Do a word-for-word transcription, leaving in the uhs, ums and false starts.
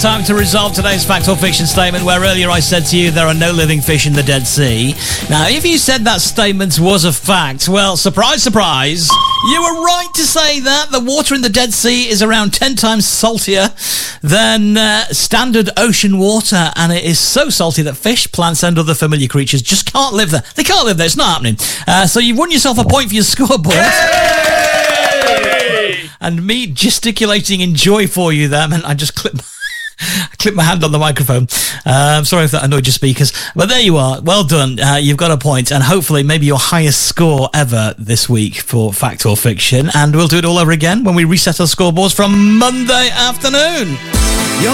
Time to resolve today's fact or fiction statement, where earlier I said to you there are no living fish in the Dead Sea. Now, if you said that statement was a fact, well, surprise, surprise, you were right to say that. The water in the Dead Sea is around ten times saltier than uh, standard ocean water, and it is so salty that fish, plants, and other familiar creatures just can't live there. They can't live there. It's not happening. Uh, so you've won yourself a point for your scoreboard. Yay! And me gesticulating in joy for you there meant I just clipped I clipped my hand on the microphone. Uh, I'm sorry if that annoyed your speakers. But there you are. Well done. Uh, you've got a point, and hopefully maybe your highest score ever this week for Fact or Fiction. And we'll do it all over again when we reset our scoreboards from Monday afternoon.